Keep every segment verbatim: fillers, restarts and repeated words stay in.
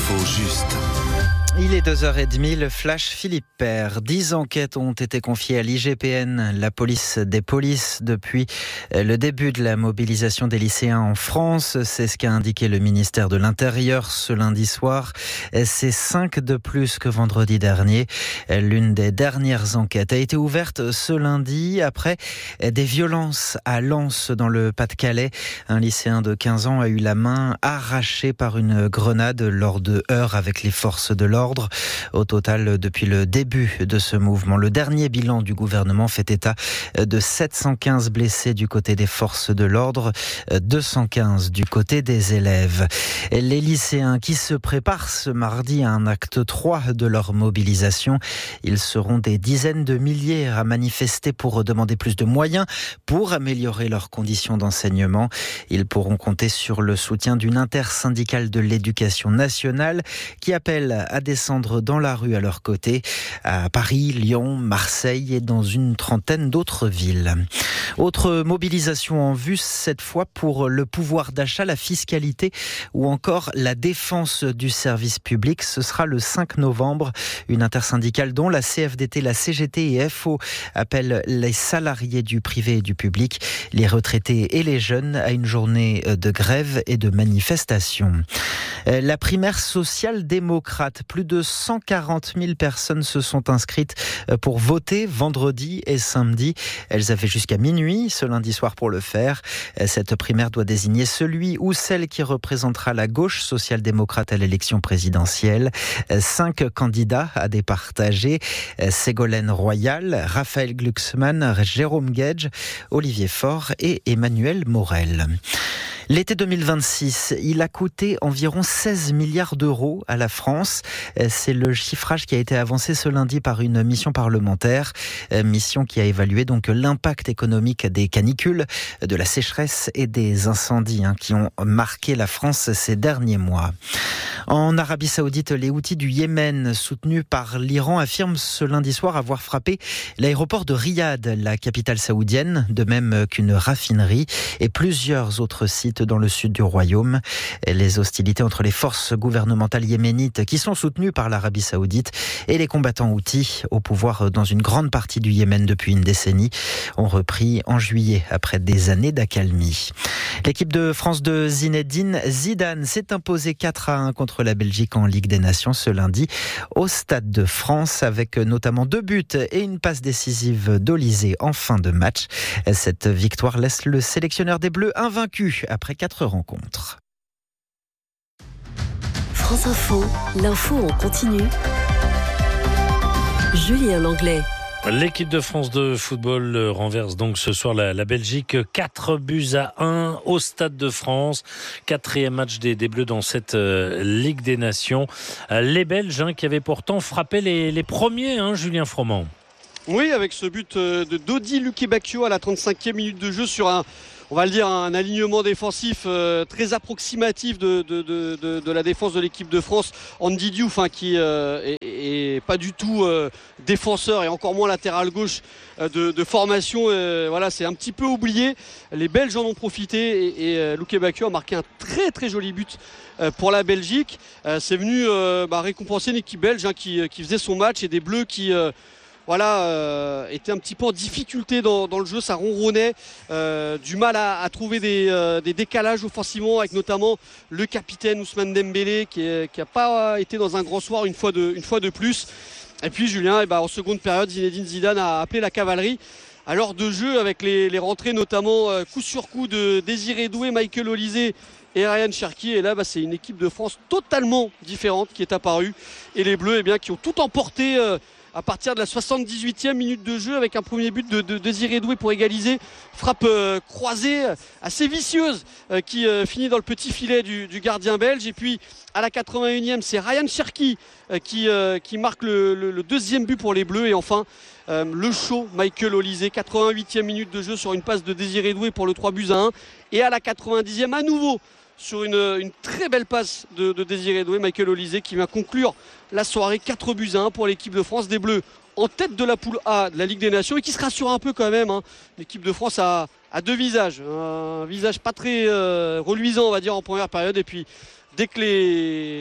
L'info juste. Il est deux heures trente, le flash Philippe Père. Dix enquêtes ont été confiées à l'I G P N, la police des polices, depuis le début de la mobilisation des lycéens en France. C'est ce qu'a indiqué le ministère de l'Intérieur ce lundi soir. C'est cinq de plus que vendredi dernier. L'une des dernières enquêtes a été ouverte ce lundi après des violences à Lens dans le Pas-de-Calais. Un lycéen de quinze ans a eu la main arrachée par une grenade lors de heurts avec les forces de l'ordre. Au total, depuis le début de ce mouvement, le dernier bilan du gouvernement fait état de sept cent quinze blessés du côté des forces de l'ordre, deux cent quinze du côté des élèves. Les lycéens qui se préparent ce mardi à un acte trois de leur mobilisation, ils seront des dizaines de milliers à manifester pour demander plus de moyens pour améliorer leurs conditions d'enseignement. Ils pourront compter sur le soutien d'une intersyndicale de l'éducation nationale qui appelle à descendre dans la rue à leur côté, à Paris, Lyon, Marseille et dans une trentaine d'autres villes. Autre mobilisation en vue, cette fois pour le pouvoir d'achat, la fiscalité ou encore la défense du service public. Ce sera le cinq novembre. Une intersyndicale dont la C F D T, la C G T et F O appellent les salariés du privé et du public, les retraités et les jeunes à une journée de grève et de manifestation. La primaire social-démocrate, plus de cent quarante mille personnes se sont inscrites pour voter vendredi et samedi. Elles avaient jusqu'à minuit ce lundi soir pour le faire. Cette primaire doit désigner celui ou celle qui représentera la gauche social-démocrate à l'élection présidentielle. Cinq candidats à départager: Ségolène Royal, Raphaël Glucksmann, Jérôme Guedj, Olivier Faure et Emmanuel Morel. L'été deux mille vingt-six, il a coûté environ seize milliards d'euros à la France. C'est le chiffrage qui a été avancé ce lundi par une mission parlementaire. Mission qui a évalué donc l'impact économique des canicules, de la sécheresse et des incendies hein, qui ont marqué la France ces derniers mois. En Arabie Saoudite, les Houthis du Yémen, soutenus par l'Iran, affirment ce lundi soir avoir frappé l'aéroport de Riyad, la capitale saoudienne, de même qu'une raffinerie et plusieurs autres sites dans le sud du royaume. Les hostilités entre les forces gouvernementales yéménites, qui sont soutenues par l'Arabie Saoudite, et les combattants houthis, au pouvoir dans une grande partie du Yémen depuis une décennie, ont repris en juillet après des années d'accalmie. L'équipe de France de Zinedine Zidane s'est imposée quatre à un contre la Belgique en Ligue des Nations ce lundi au Stade de France, avec notamment deux buts et une passe décisive d'Olysée en fin de match. Cette victoire laisse le sélectionneur des Bleus invaincu après quatre rencontres. France Info, l'info en continu. Julien Langlais. L'équipe de France de football renverse donc ce soir la, la Belgique, quatre buts à un au Stade de France. Quatrième match des, des Bleus dans cette euh, Ligue des Nations. Euh, les Belges hein, qui avaient pourtant frappé les, les premiers, hein, Julien Froment. Oui, avec ce but de Dodi Lukebakio à la trente-cinquième minute de jeu sur un, on va le dire, un alignement défensif euh, très approximatif de, de, de, de, de la défense de l'équipe de France. Andy Diouf hein, qui euh, est, est pas du tout euh, défenseur et encore moins latéral gauche euh, de, de formation. Euh, voilà, c'est un petit peu oublié. Les Belges en ont profité et, et euh, Lukebakio a marqué un très très joli but euh, pour la Belgique. Euh, c'est venu euh, bah, récompenser une équipe belge hein, qui, qui faisait son match et des Bleus qui... Euh, Voilà, euh, était un petit peu en difficulté dans, dans le jeu, ça ronronnait, euh, du mal à, à trouver des, euh, des décalages offensivement, avec notamment le capitaine Ousmane Dembélé qui n'a pas été dans un grand soir une fois de, une fois de plus. Et puis Julien, et ben, en seconde période, Zinedine Zidane a appelé la cavalerie à l'heure de jeu avec les, les rentrées notamment euh, coup sur coup de Désiré Doué, Michael Olysée et Ryan Cherki. Et là, bah, c'est une équipe de France totalement différente qui est apparue. Et les Bleus, eh bien, qui ont tout emporté euh, à partir de la soixante-dix-huitième minute de jeu avec un premier but de, de, de Désiré Doué pour égaliser. Frappe euh, croisée assez vicieuse euh, qui euh, finit dans le petit filet du, du gardien belge. Et puis à la quatre-vingt-unième, c'est Ryan Cherki euh, qui, euh, qui marque le, le, le deuxième but pour les Bleus. Et enfin euh, le show Michael Olysée, quatre-vingt-huitième minute de jeu sur une passe de Désiré Doué pour le trois buts à un. Et à la quatre-vingt-dixième à nouveau sur une, une très belle passe de, de Désiré Doué, Michael Olysée qui vient conclure la soirée, quatre buts à un pour l'équipe de France des Bleus en tête de la poule A de la Ligue des Nations et qui se rassure un peu quand même hein. L'équipe de France a, a deux visages, un visage pas très euh, reluisant on va dire en première période et puis dès que les,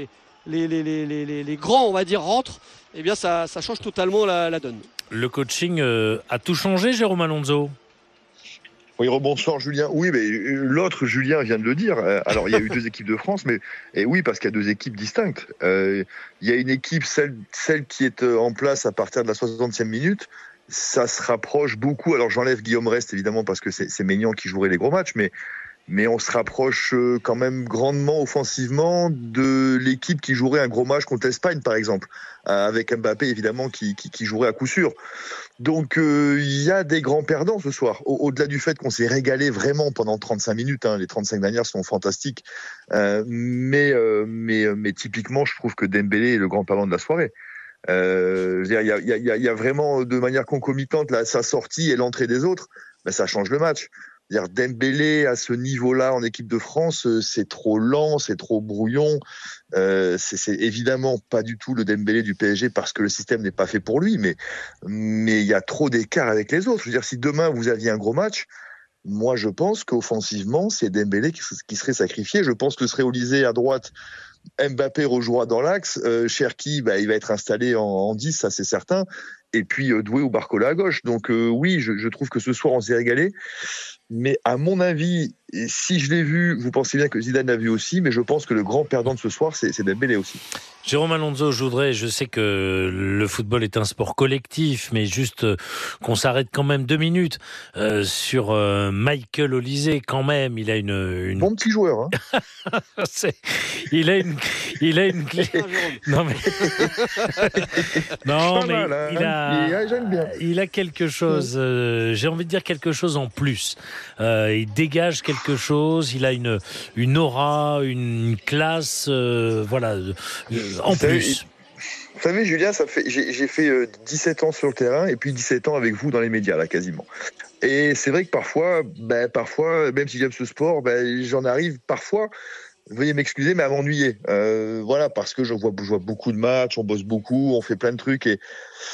les, les, les, les, les grands, on va dire, rentrent, eh bien ça, ça change totalement la, la donne. Le coaching euh, a tout changé, Jérôme Alonso? Oui, rebonsoir Julien. Oui, mais l'autre, Julien vient de le dire. Alors, il y a eu deux équipes de France, mais et oui, parce qu'il y a deux équipes distinctes. Euh, il y a une équipe, celle, celle qui est en place à partir de la soixantième minute. Ça se rapproche beaucoup. Alors, j'enlève Guillaume Rest, évidemment, parce que c'est, c'est Maignan qui jouerait les gros matchs, mais, mais on se rapproche quand même grandement offensivement de l'équipe qui jouerait un gros match contre l'Espagne, par exemple, avec Mbappé, évidemment, qui, qui, qui jouerait à coup sûr. Donc, euh, il y a des grands perdants ce soir. Au- au-delà du fait qu'on s'est régalé vraiment pendant trente-cinq minutes, hein, les trente-cinq dernières sont fantastiques. Euh, mais, euh, mais, mais typiquement, je trouve que Dembélé est le grand perdant de la soirée. Euh, je veux dire, il y a, il y a, il y a vraiment de manière concomitante là, sa sortie et l'entrée des autres, ben, ça change le match. C'est-à-dire Dembélé à ce niveau-là en équipe de France, c'est trop lent, c'est trop brouillon. Euh, c'est, c'est évidemment pas du tout le Dembélé du P S G parce que le système n'est pas fait pour lui, mais mais il y a trop d'écart avec les autres. Je veux dire, si demain vous aviez un gros match, moi je pense qu'offensivement c'est Dembélé qui, qui serait sacrifié. Je pense que serait Olysée à droite. Mbappé rejouera dans l'axe, euh, Cherki, bah, il va être installé en, en dix, ça c'est certain, et puis euh, Doué ou Barcola à gauche. Donc euh, oui, je, je trouve que ce soir on s'est régalé, mais à mon avis, et si je l'ai vu, vous pensez bien que Zidane l'a vu aussi, mais je pense que le grand perdant de ce soir, c'est, c'est Dembélé aussi. Jérôme Alonso, je voudrais, je sais que le football est un sport collectif, mais juste euh, qu'on s'arrête quand même deux minutes euh, sur euh, Michael Olysée, quand même, il a une... une... Bon petit joueur, hein. c'est... Il a une... Il a une... non mais... non mais mal, hein. il a... Il, j'aime bien. Il a quelque chose, euh, j'ai envie de dire quelque chose en plus. Euh, il dégage quelque chose, il a une, une aura, une classe, euh, voilà... Euh, en vous savez, plus. Vous savez, Julien, ça fait, j'ai, j'ai fait euh, dix-sept ans sur le terrain et puis dix-sept ans avec vous dans les médias, là, quasiment. Et c'est vrai que parfois, ben, parfois, même si j'aime ce sport, ben, j'en arrive parfois, veuillez m'excuser, mais à m'ennuyer. Euh, voilà, parce que je vois, je vois beaucoup de matchs, on bosse beaucoup, on fait plein de trucs et,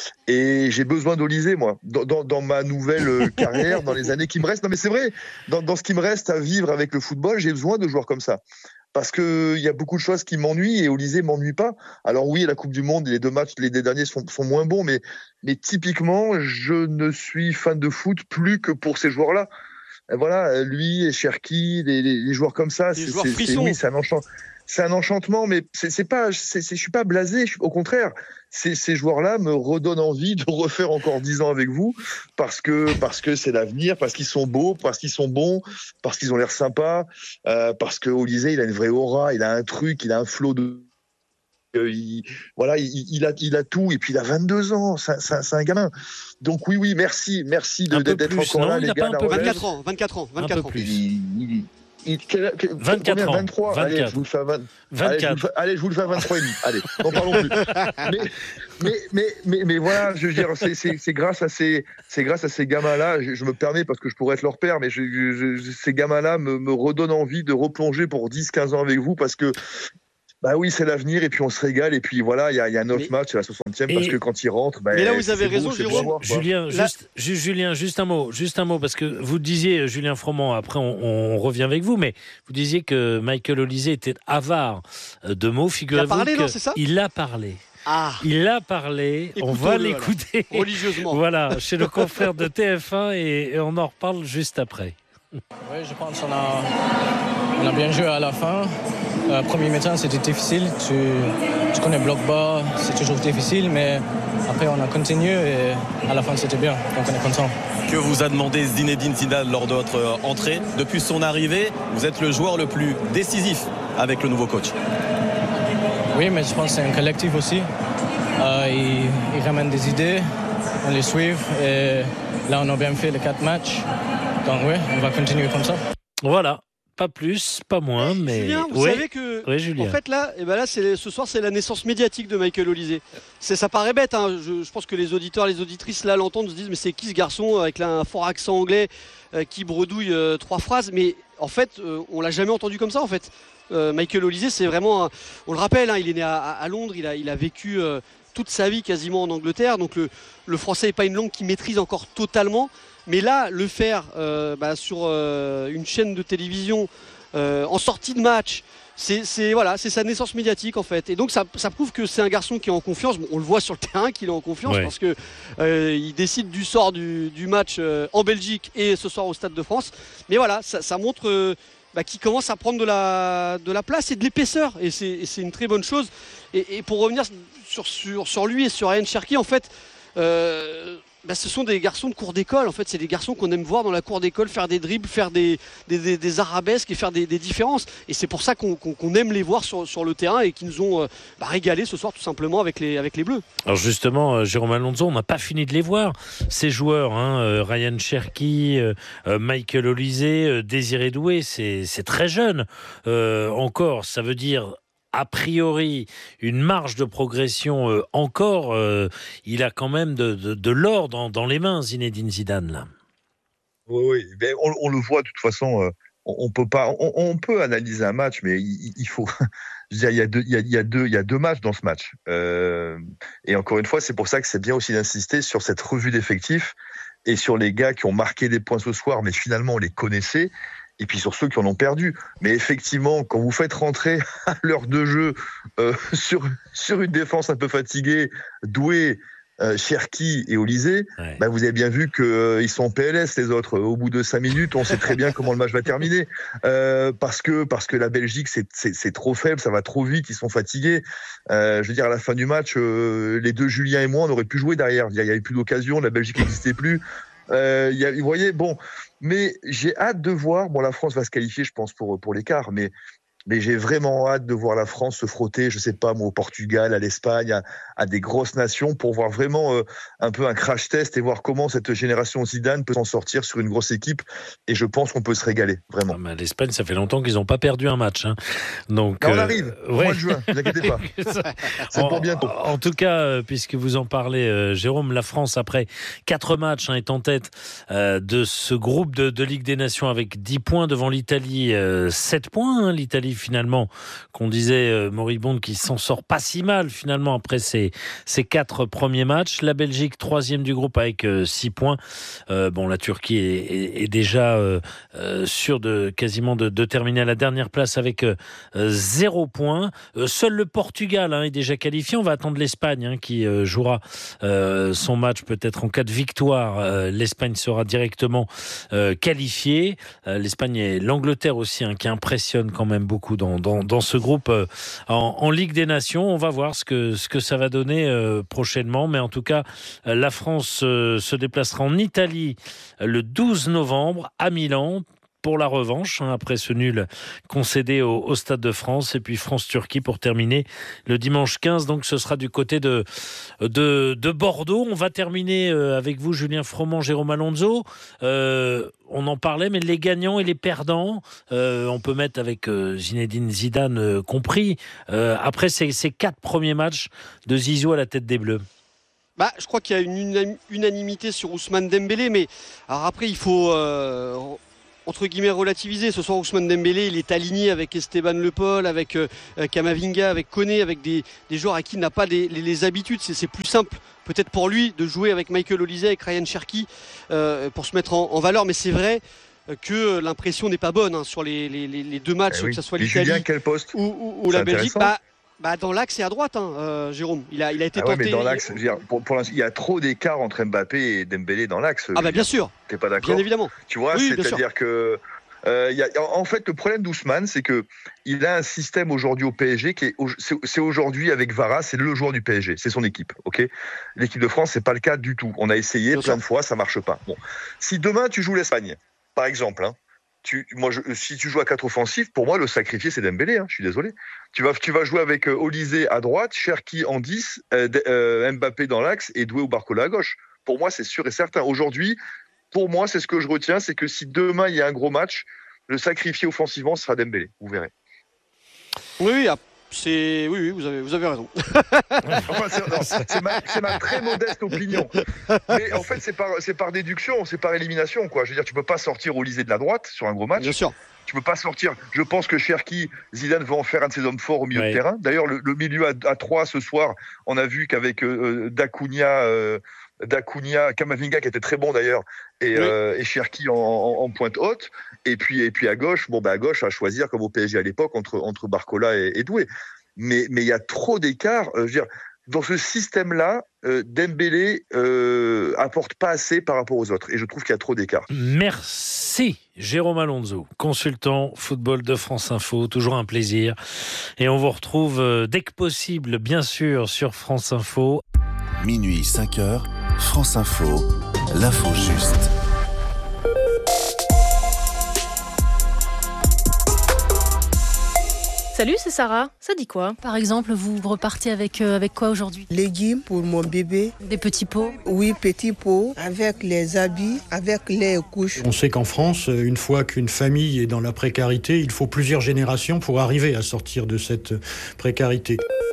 et j'ai besoin d'Olysée, moi, dans, dans, dans ma nouvelle carrière, dans les années qui me restent. Non, mais c'est vrai, dans, dans ce qui me reste à vivre avec le football, j'ai besoin de joueurs comme ça. Parce qu'il y a beaucoup de choses qui m'ennuient et Olysée ne m'ennuie pas. Alors oui, la Coupe du Monde, les deux matchs, les deux derniers sont, sont moins bons, mais, mais typiquement, je ne suis fan de foot plus que pour ces joueurs-là. Et voilà, lui et Cherki, les, les, les joueurs comme ça, les c'est, joueurs c'est, c'est, oui, c'est un enchant, c'est un enchantement, mais c'est, c'est pas, c'est, c'est, je suis pas blasé, je, au contraire, ces, ces joueurs-là me redonnent envie de refaire encore dix ans avec vous, parce que parce que c'est l'avenir, parce qu'ils sont beaux, parce qu'ils sont bons, parce qu'ils ont l'air sympas, euh, parce que Olysée, il a une vraie aura, il a un truc, il a un flot de Euh, il, voilà, il, il, a, il a tout et puis il a vingt-deux ans, c'est, c'est, c'est un gamin. Donc oui, oui, merci, merci de, d'être plus, encore non, là, les gars. vingt-quatre ans, vingt-quatre ans, vingt-quatre ans. Plus. Il, il, il, quel, quel, vingt-quatre combien, ans. vingt-trois vingt-quatre. Allez, je vous le fais à vingt. vingt-quatre. Allez, je vous le fais, allez, je vous le fais à vingt-trois et demi. Allez, n'en parlons plus. Mais, mais, mais, mais, mais voilà, je veux dire, c'est, c'est, c'est grâce à ces, c'est grâce à ces gamins-là, je, je me permets parce que je pourrais être leur père, mais je, je, je, ces gamins-là me, me redonnent envie de replonger pour dix quinze ans avec vous parce que bah oui, c'est l'avenir et puis on se régale et puis voilà, il y a, y a neuf mais... matchs à la soixantième parce que quand ils rentrent, bah, mais là vous avez raison, beau, Jérôme. voir, Julien, là... juste, juste Julien, juste un mot, juste un mot parce que vous disiez Julien Froment. Après, on, on revient avec vous, mais vous disiez que Michael Olysée était avare de mots. Figurez-vous il a parlé, que non, c'est ça il a parlé. Ah. Il a parlé, on va l'écouter alors, religieusement. Voilà, chez le confrère de T F un et, et on en reparle juste après. Oui, je pense qu'on a, on a bien joué à la fin. Euh, premier mi-temps, c'était difficile. Tu, tu connais bloc bas, c'est toujours difficile, mais après, on a continué et à la fin, c'était bien. Donc, on est content. Que vous a demandé Zinedine Zidane lors de votre entrée? Depuis son arrivée, vous êtes le joueur le plus décisif avec le nouveau coach. Oui, mais je pense que c'est un collectif aussi. Euh, il, il ramène des idées, on les suit. Et là, on a bien fait les quatre matchs. Donc oui, on va continuer comme ça. Voilà. Pas plus, pas moins, mais... Julien, vous oui. savez que, oui, Julien. en fait là, et ben là c'est, ce soir c'est la naissance médiatique de Michael Olysée. C'est, ça paraît bête, hein. je, je pense que les auditeurs, les auditrices là l'entendent, se disent mais c'est qui ce garçon avec là, un fort accent anglais euh, qui bredouille euh, trois phrases, mais en fait euh, on l'a jamais entendu comme ça en fait. Euh, Michael Olysée c'est vraiment, un, on le rappelle, hein, il est né à, à Londres, il a, il a vécu euh, toute sa vie quasiment en Angleterre, donc le, le français n'est pas une langue qu'il maîtrise encore totalement, mais là le faire euh, bah, sur euh, une chaîne de télévision, Euh, en sortie de match, c'est, c'est, voilà, c'est sa naissance médiatique en fait. Et donc ça, ça prouve que c'est un garçon qui est en confiance. Bon, on le voit sur le terrain qu'il est en confiance ouais. parce que euh, il décide du sort du, du match euh, en Belgique et ce soir au Stade de France. Mais voilà, ça, ça montre euh, bah, qu'il commence à prendre de la, de la place et de l'épaisseur. Et c'est, et c'est une très bonne chose. Et, et pour revenir sur, sur, sur lui et sur Ryan Cherki, en fait, euh, bah, ce sont des garçons de cour d'école. En fait, c'est des garçons qu'on aime voir dans la cour d'école faire des dribbles, faire des, des, des, des arabesques et faire des, des différences. Et c'est pour ça qu'on, qu'on, qu'on aime les voir sur, sur le terrain et qui nous ont euh, bah, régalé ce soir tout simplement avec les, avec les Bleus. Alors justement, euh, Jérôme Alonso, on n'a pas fini de les voir. Ces joueurs, hein, euh, Ryan Cherki, euh, euh, Michael Olise, euh, Désiré Doué, c'est, c'est très jeune euh, encore. Ça veut dire a priori une marge de progression euh, encore. Euh, il a quand même de, de, de l'or dans, dans les mains, Zinedine Zidane. Là. Oui, oui. Mais on, on le voit de toute façon. Euh, on, on peut pas. On, on peut analyser un match, mais il, il faut. Je veux dire, il y a deux, il y a, il y a deux, il y a deux matchs dans ce match. Euh, et encore une fois, c'est pour ça que c'est bien aussi d'insister sur cette revue d'effectifs et sur les gars qui ont marqué des points ce soir, mais finalement on les connaissait. Et puis sur ceux qui en ont perdu. Mais effectivement, quand vous faites rentrer à l'heure de jeu euh, sur, sur une défense un peu fatiguée, Doué, euh, Cherki et Olise, ouais. bah vous avez bien vu qu'ils euh, sont en P L S les autres. Au bout de cinq minutes, on sait très bien comment le match va terminer. Euh, parce, que, parce que la Belgique, c'est, c'est, c'est trop faible, ça va trop vite, ils sont fatigués. Euh, je veux dire, à la fin du match, euh, les deux, Julien et moi, on aurait pu jouer derrière. Il n'y avait plus d'occasion, la Belgique n'existait plus. Euh, y a, vous voyez, bon, mais j'ai hâte de voir. Bon, la France va se qualifier, je pense, pour pour l'écart, mais mais j'ai vraiment hâte de voir la France se frotter, je sais pas moi, au Portugal, à l'Espagne, à, à des grosses nations, pour voir vraiment euh, un peu un crash test et voir comment cette génération Zidane peut s'en sortir sur une grosse équipe. Et je pense qu'on peut se régaler, vraiment. Ah, mais l'Espagne, ça fait longtemps qu'ils n'ont pas perdu un match. Hein. Donc, là, on arrive, euh, au ouais. mois de juin, ne vous inquiétez pas. C'est en, pour bientôt. En tout cas, euh, puisque vous en parlez, euh, Jérôme, la France, après quatre matchs, hein, est en tête euh, de ce groupe de, de Ligue des Nations avec dix points devant l'Italie, euh, sept points. Hein, L'Italie, finalement, qu'on disait euh, moribonde, qui s'en sort pas si mal finalement après ces, ces quatre premiers matchs. La Belgique, troisième du groupe avec euh, six points. Euh, bon, la Turquie est, est, est déjà euh, euh, sûre de quasiment de, de terminer à la dernière place avec euh, zéro point. Euh, seul le Portugal hein, est déjà qualifié. On va attendre l'Espagne hein, qui euh, jouera euh, son match peut-être en cas de victoire. Euh, L'Espagne sera directement euh, qualifiée. Euh, L'Espagne et l'Angleterre aussi hein, qui impressionnent quand même beaucoup dans, dans, dans ce groupe euh, en, en Ligue des Nations. On va voir ce que, ce que ça va donner euh, prochainement. Mais en tout cas, euh, la France euh, se déplacera en Italie euh, le douze novembre à Milan pour la revanche, hein, après ce nul concédé au, au Stade de France. Et puis France-Turquie pour terminer le dimanche quinze. Donc ce sera du côté de, de, de Bordeaux. On va terminer euh, avec vous, Julien Froment, Jérôme Alonso. Euh, on en parlait, mais les gagnants et les perdants, euh, on peut mettre avec euh, Zinedine Zidane euh, compris, euh, après ces, ces quatre premiers matchs de Zizou à la tête des Bleus. Bah, je crois qu'il y a une unanimité sur Ousmane Dembélé, mais alors après il faut... Euh... entre guillemets relativisé. Ce soir, Ousmane Dembélé, il est aligné avec Esteban Le Paul, avec euh, Camavinga, avec Koné, avec des, des joueurs à qui il n'a pas des, les, les habitudes. C'est, c'est plus simple, peut-être pour lui, de jouer avec Michael Olise, avec Ryan Cherki, euh, pour se mettre en, en valeur. Mais c'est vrai que l'impression n'est pas bonne hein, sur les, les, les deux matchs, eh oui. que ce soit l'Italie Julien, quel poste ou, ou, ou la Belgique. Bah, Bah dans l'axe et à droite, hein, euh, Jérôme. Il a, il a été ah ouais, tenté. Mais dans l'axe, je veux dire, pour, pour il y a trop d'écart entre Mbappé et Dembélé dans l'axe. Ah bah bien sûr. T'es pas d'accord ? Bien évidemment. Tu vois, oui, c'est-à-dire que euh, y a, en fait, le problème d'Ousmane, c'est que il a un système aujourd'hui au P S G qui est, c'est, c'est aujourd'hui avec Vara, c'est le joueur du P S G, c'est son équipe, ok ? L'équipe de France, c'est pas le cas du tout. On a essayé bien plein sûr. de fois, ça marche pas. Bon, si demain tu joues l'Espagne, par exemple, hein. Tu, moi, je, si tu joues à quatre offensifs, pour moi, le sacrifié, c'est Dembélé. Hein, je suis désolé. Tu vas, tu vas jouer avec euh, Olise à droite, Cherki en dix, euh, euh, Mbappé dans l'axe et Doué ou Barcola à gauche. Pour moi, c'est sûr et certain. Aujourd'hui, pour moi, c'est ce que je retiens, c'est que si demain, il y a un gros match, le sacrifié offensivement sera Dembélé. Vous verrez. Oui, oui. C'est... Oui, oui, vous avez, vous avez raison. Enfin, c'est, non, c'est, ma, c'est ma très modeste opinion. Mais en fait, c'est par, c'est par déduction, c'est par élimination, quoi. Je veux dire, tu peux pas sortir Olise de la droite sur un gros match. Bien sûr. Tu peux pas sortir. Je pense que Cherki, Zidane va en faire un de ses hommes forts au milieu ouais. de terrain. D'ailleurs, le, le milieu à, à trois ce soir, on a vu qu'avec euh, Dacunia, euh, d'Acuna, Camavinga qui était très bon d'ailleurs, et, oui. euh, et Cherki en, en, en pointe haute. Et puis, et puis à gauche, bon, bah à gauche, à choisir comme au P S G à l'époque entre, entre Barcola et, et Doué. Mais il y a trop d'écart. Euh, je veux dire, dans ce système-là, euh, Dembélé euh, apporte pas assez par rapport aux autres. Et je trouve qu'il y a trop d'écart. Merci Jérôme Alonso, consultant football de France Info. Toujours un plaisir. Et on vous retrouve euh, dès que possible, bien sûr, sur France Info. Minuit, cinq heures, France Info, l'info juste. Salut, c'est Sarah. Ça dit quoi ? Par exemple, vous repartez avec, euh, avec quoi aujourd'hui ? Légumes pour mon bébé. Des petits pots ? Oui, petits pots, avec les habits, avec les couches. On sait qu'en France, une fois qu'une famille est dans la précarité, il faut plusieurs générations pour arriver à sortir de cette précarité.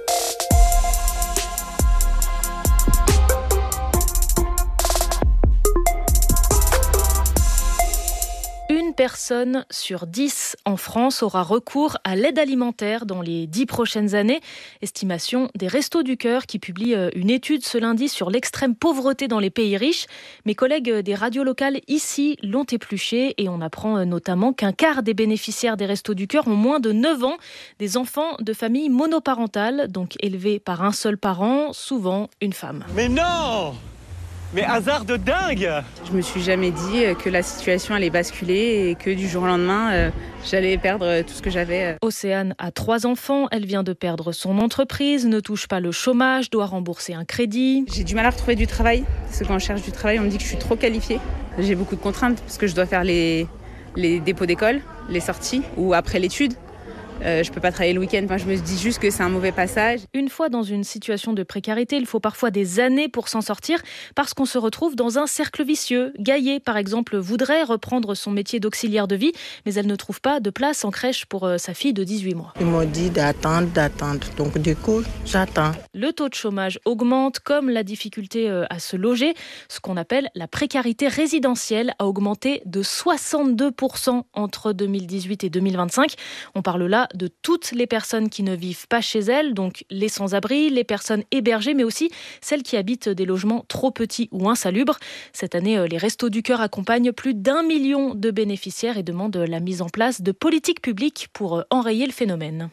Personne sur dix en France aura recours à l'aide alimentaire dans les dix prochaines années. Estimation des Restos du Cœur qui publie une étude ce lundi sur l'extrême pauvreté dans les pays riches. Mes collègues des radios locales ici l'ont épluché et on apprend notamment qu'un quart des bénéficiaires des Restos du Cœur ont moins de neuf ans, des enfants de familles monoparentales, donc élevés par un seul parent, souvent une femme. Mais non ! Mais hasard de dingue ! Je me suis jamais dit que la situation allait basculer et que du jour au lendemain, euh, j'allais perdre tout ce que j'avais. Océane a trois enfants, elle vient de perdre son entreprise, ne touche pas le chômage, doit rembourser un crédit. J'ai du mal à retrouver du travail, parce que quand je cherche du travail, on me dit que je suis trop qualifiée. J'ai beaucoup de contraintes, parce que je dois faire les, les dépôts d'école, les sorties, ou après l'étude. Euh, je peux pas travailler le week-end, enfin, je me dis juste que c'est un mauvais passage. Une fois dans une situation de précarité, il faut parfois des années pour s'en sortir parce qu'on se retrouve dans un cercle vicieux. Gaillet, par exemple, voudrait reprendre son métier d'auxiliaire de vie, mais elle ne trouve pas de place en crèche pour euh, sa fille de dix-huit mois. Ils m'ont dit d'attendre, d'attendre, donc du coup, j'attends. Le taux de chômage augmente, comme la difficulté euh, à se loger. Ce qu'on appelle la précarité résidentielle a augmenté de soixante-deux pour cent entre deux mille dix-huit et deux mille vingt-cinq. On parle là de toutes les personnes qui ne vivent pas chez elles, donc les sans-abri, les personnes hébergées, mais aussi celles qui habitent des logements trop petits ou insalubres. Cette année, les Restos du Cœur accompagnent plus d'un million de bénéficiaires et demandent la mise en place de politiques publiques pour enrayer le phénomène.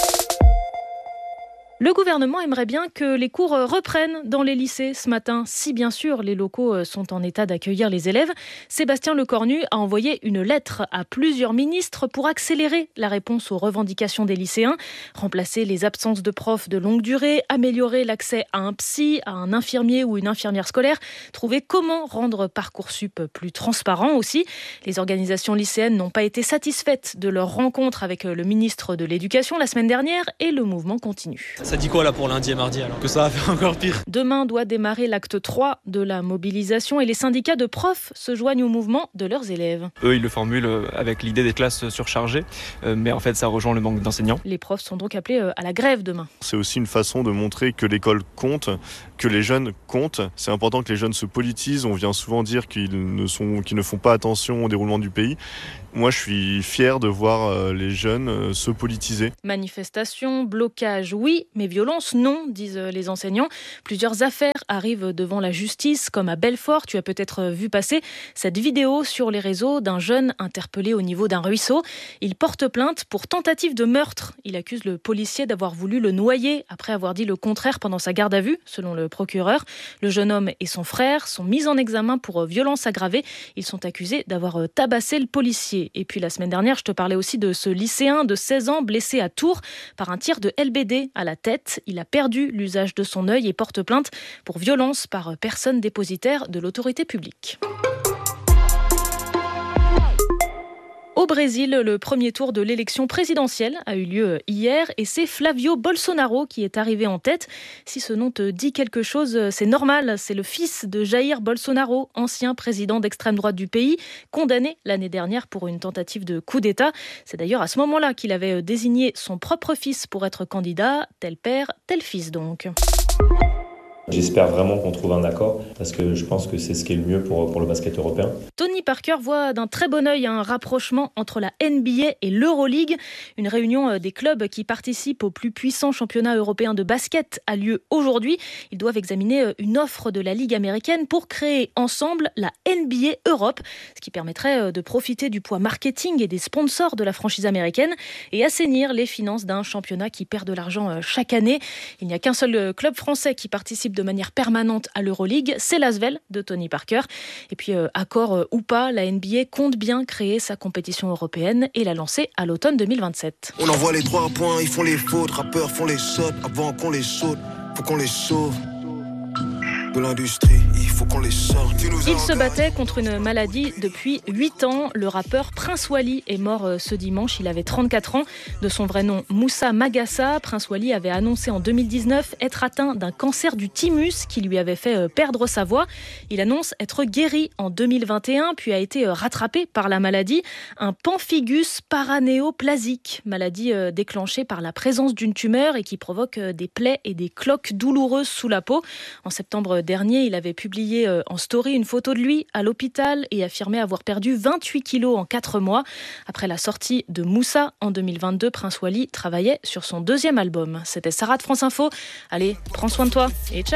Le gouvernement aimerait bien que les cours reprennent dans les lycées ce matin, si bien sûr les locaux sont en état d'accueillir les élèves. Sébastien Lecornu a envoyé une lettre à plusieurs ministres pour accélérer la réponse aux revendications des lycéens, remplacer les absences de profs de longue durée, améliorer l'accès à un psy, à un infirmier ou une infirmière scolaire, trouver comment rendre Parcoursup plus transparent aussi. Les organisations lycéennes n'ont pas été satisfaites de leur rencontre avec le ministre de l'Éducation la semaine dernière et le mouvement continue. Ça dit quoi là pour lundi et mardi alors que ça va faire encore pire ? Demain doit démarrer l'acte trois de la mobilisation et les syndicats de profs se joignent au mouvement de leurs élèves. Eux, ils le formulent avec l'idée des classes surchargées, mais en fait ça rejoint le manque d'enseignants. Les profs sont donc appelés à la grève demain. C'est aussi une façon de montrer que l'école compte, que les jeunes comptent. C'est important que les jeunes se politisent. On vient souvent dire qu'ils ne, sont, qu'ils ne font pas attention au déroulement du pays. Moi, je suis fier de voir les jeunes se politiser. Manifestation, blocage, oui, mais violence, non, disent les enseignants. Plusieurs affaires arrivent devant la justice, comme à Belfort. Tu as peut-être vu passer cette vidéo sur les réseaux d'un jeune interpellé au niveau d'un ruisseau. Il porte plainte pour tentative de meurtre. Il accuse le policier d'avoir voulu le noyer après avoir dit le contraire pendant sa garde à vue, selon le procureur. Le jeune homme et son frère sont mis en examen pour violence aggravée. Ils sont accusés d'avoir tabassé le policier. Et puis la semaine dernière, je te parlais aussi de ce lycéen de seize ans blessé à Tours par un tir de L B D à la tête. Il a perdu l'usage de son œil et porte plainte pour violence par personne dépositaire de l'autorité publique. Au Brésil, le premier tour de l'élection présidentielle a eu lieu hier et c'est Flavio Bolsonaro qui est arrivé en tête. Si ce nom te dit quelque chose, c'est normal. C'est le fils de Jair Bolsonaro, ancien président d'extrême droite du pays, condamné l'année dernière pour une tentative de coup d'État. C'est d'ailleurs à ce moment-là qu'il avait désigné son propre fils pour être candidat. Tel père, tel fils donc. J'espère vraiment qu'on trouve un accord parce que je pense que c'est ce qui est le mieux pour, pour le basket européen. Tony Parker voit d'un très bon œil un rapprochement entre la N B A et l'Euroleague. Une réunion des clubs qui participent au plus puissant championnat européen de basket a lieu aujourd'hui. Ils doivent examiner une offre de la Ligue américaine pour créer ensemble la N B A Europe, ce qui permettrait de profiter du poids marketing et des sponsors de la franchise américaine et assainir les finances d'un championnat qui perd de l'argent chaque année. Il n'y a qu'un seul club français qui participe de manière permanente à l'Euroleague, c'est l'Asvel de Tony Parker. Et puis, euh, accord euh, ou pas, la N B A compte bien créer sa compétition européenne et la lancer à l'automne deux mille vingt-sept. On envoie les trois points, ils font les fautes, rappeurs font les sautes, avant qu'on les saute, faut qu'on les sauve. De l'industrie, il faut qu'on les sorte. Il se battait contre une maladie depuis huit ans. Le rappeur Prince Wally est mort ce dimanche. Il avait trente-quatre ans. De son vrai nom, Moussa Magassa, Prince Wally avait annoncé en deux mille dix-neuf être atteint d'un cancer du thymus qui lui avait fait perdre sa voix. Il annonce être guéri en deux mille vingt et un, puis a été rattrapé par la maladie, un pemphigus paranéoplasique, maladie déclenchée par la présence d'une tumeur et qui provoque des plaies et des cloques douloureuses sous la peau. En septembre dernier, il avait publié en story une photo de lui à l'hôpital et affirmait avoir perdu vingt-huit kilos en quatre mois. Après la sortie de Moussa en deux mille vingt-deux, Prince Wally travaillait sur son deuxième album. C'était Sarah de France Info. Allez, prends soin de toi et ciao.